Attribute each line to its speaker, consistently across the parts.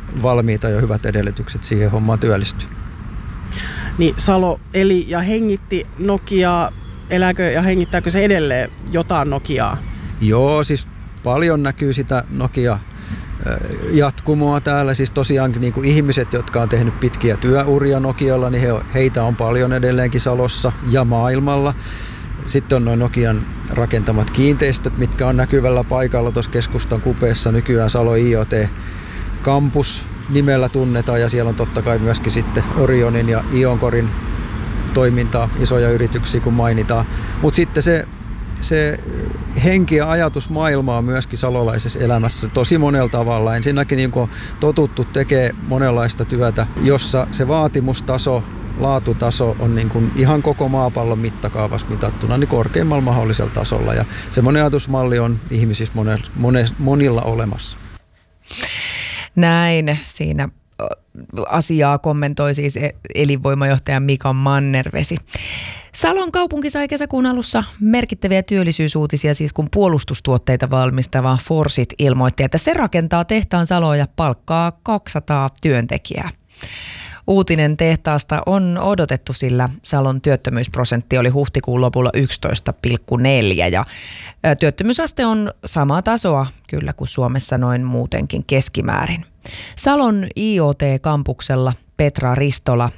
Speaker 1: valmiita ja hyvät edellytykset siihen hommaan työllistyä.
Speaker 2: Niin Salo eli ja hengitti Nokiaa. Elääkö ja hengittääkö se edelleen jotain Nokiaa?
Speaker 1: Joo, siis paljon näkyy sitä Nokia-jatkumoa täällä. Siis tosiaan niin kuin ihmiset, jotka on tehnyt pitkiä työuria Nokialla, niin heitä on paljon edelleenkin Salossa ja maailmalla. Sitten on noin Nokian rakentamat kiinteistöt, mitkä on näkyvällä paikalla tuossa keskustan kupeessa. Nykyään Salo IoT Campus nimellä tunnetaan ja siellä on totta kai myöskin sitten Orionin ja Ioncorin toimintaa, isoja yrityksiä kun mainitaan. Mutta sitten se henki ja ajatusmaailma on myöskin salolaisessa elämässä tosi monella tavalla. Ensinnäkin niin kun totuttu tekee monenlaista työtä, jossa se vaatimustaso, laatutaso on niin kuin ihan koko maapallon mittakaavassa mitattuna niin korkeimmalla mahdollisella tasolla. Ja semmoinen ajatusmalli on ihmisissä monilla olemassa.
Speaker 3: Näin siinä asiaa kommentoi siis elinvoimajohtaja Mika Mannervesi. Salon kaupunki sai kesäkuun alussa merkittäviä työllisyysuutisia, siis kun puolustustuotteita valmistava Forsit ilmoitti, että se rakentaa tehtaan Saloon ja palkkaa 200 työntekijää. Uutinen tehtaasta on odotettu, sillä Salon työttömyysprosentti oli huhtikuun lopulla 11,4 ja työttömyysaste on samaa tasoa kyllä kuin Suomessa noin muutenkin keskimäärin. Salon IoT-kampuksella Petra Ristola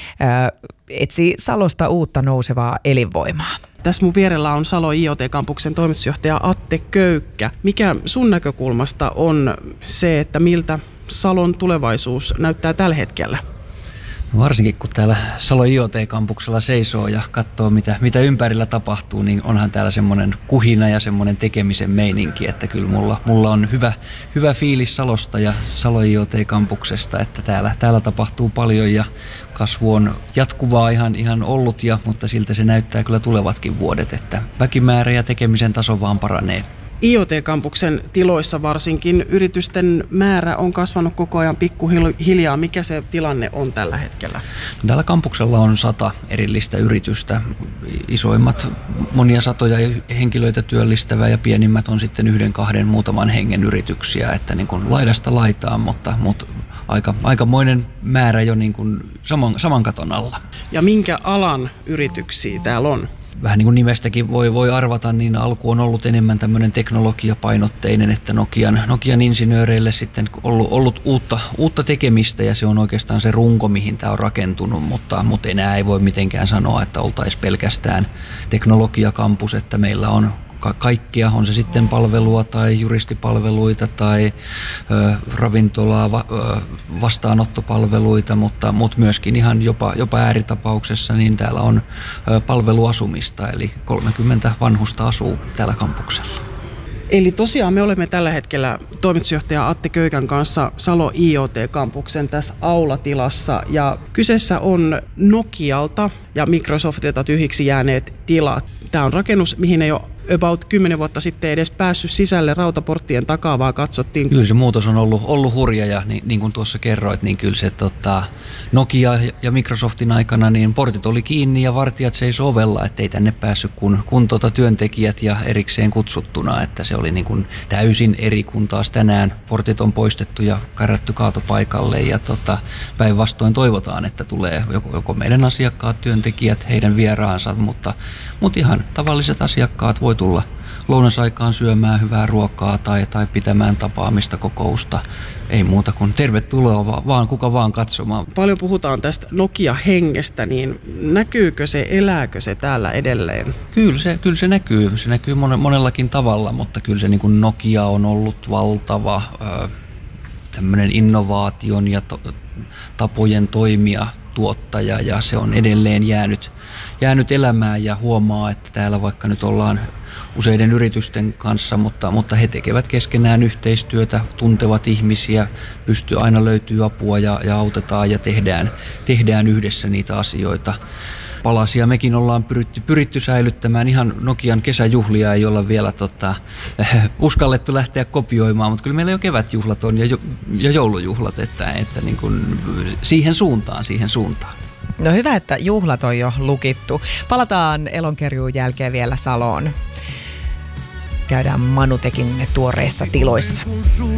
Speaker 3: etsii Salosta uutta nousevaa elinvoimaa.
Speaker 2: Tässä mun vierellä on Salo IoT-kampuksen toimitusjohtaja Atte Köykkä. Mikä sun näkökulmasta on se, että miltä Salon tulevaisuus näyttää tällä hetkellä?
Speaker 4: Varsinkin kun täällä Salo IoT-kampuksella seisoo ja katsoo mitä ympärillä tapahtuu, niin onhan täällä semmoinen kuhina ja semmoinen tekemisen meininki, että kyllä mulla on hyvä fiilis Salosta ja Salo IoT-kampuksesta, että täällä tapahtuu paljon ja kasvu on jatkuvaa ihan ollut, mutta siltä se näyttää kyllä tulevatkin vuodet, että väkimäärä ja tekemisen taso vaan paranee.
Speaker 2: IoT-kampuksen tiloissa varsinkin yritysten määrä on kasvanut koko ajan pikkuhiljaa. Mikä se tilanne on tällä hetkellä?
Speaker 4: Täällä kampuksella on 100 erillistä yritystä. Isoimmat monia satoja henkilöitä työllistävää ja pienimmät on sitten 1-2 muutaman hengen yrityksiä, että niin kuin laidasta laitaan, mutta aikamoinen määrä jo niin kuin saman katon alla. Ja
Speaker 2: minkä alan yrityksiä täällä on?
Speaker 4: Vähän niin kuin nimestäkin voi arvata, niin alku on ollut enemmän tämmöinen teknologiapainotteinen, että Nokian insinööreille sitten ollut uutta tekemistä ja se on oikeastaan se runko, mihin tämä on rakentunut, mutta enää ei voi mitenkään sanoa, että oltaisiin pelkästään teknologiakampus, että meillä on kaikkia, on se sitten palvelua tai juristipalveluita tai ravintolaa, vastaanottopalveluita, mutta myöskin ihan jopa ääritapauksessa niin täällä on palveluasumista, eli 30 vanhusta asuu täällä kampuksella.
Speaker 2: Eli tosiaan me olemme tällä hetkellä toimitusjohtaja Atte Köykän kanssa Salo IoT-kampuksen tässä aulatilassa ja kyseessä on Nokialta ja Microsoftilta tyhjiksi jääneet tilat. Tämä on rakennus, mihin ei ole about 10 vuotta sitten edes päässyt sisälle rautaporttien takaa, vaan katsottiin.
Speaker 4: Kyllä se muutos on ollut hurja ja niin kuin tuossa kerroit, niin kyllä se Nokia ja Microsoftin aikana niin portit oli kiinni ja vartijat seisoi ovella, ettei tänne päässyt kun työntekijät ja erikseen kutsuttuna, että se oli niin kuin täysin eri kuin taas tänään. Portit on poistettu ja kärrätty kaatopaikalle ja päinvastoin toivotaan, että tulee joko meidän asiakkaat, työntekijät, heidän vieraansa, mutta ihan tavalliset asiakkaat voi tulla lounasaikaan syömään hyvää ruokaa tai pitämään tapaamista, kokousta. Ei muuta kuin tervetuloa vaan kuka vaan katsomaan.
Speaker 2: Paljon puhutaan tästä Nokia-hengestä, niin näkyykö se, elääkö se täällä edelleen?
Speaker 4: Kyllä se näkyy. Se näkyy monellakin tavalla, mutta kyllä se niin kuin Nokia on ollut valtava tämmöinen innovaation ja tapojen toimia tuottaja ja se on edelleen jäänyt elämään ja huomaa, että täällä vaikka nyt ollaan useiden yritysten kanssa, mutta he tekevät keskenään yhteistyötä, tuntevat ihmisiä, aina löytyy apua ja autetaan ja tehdään yhdessä niitä asioita. Palasia mekin ollaan pyritty säilyttämään. Ihan Nokian kesäjuhlia ei olla vielä uskallettu lähteä kopioimaan, mutta kyllä meillä jo kevätjuhlat on ja joulujuhlat, että niin kuin siihen suuntaan.
Speaker 3: No hyvä, että juhlat on jo lukittu. Palataan elonkerjuun jälkeen vielä Saloon. Käydään Manutekin tuoreissa tiloissa.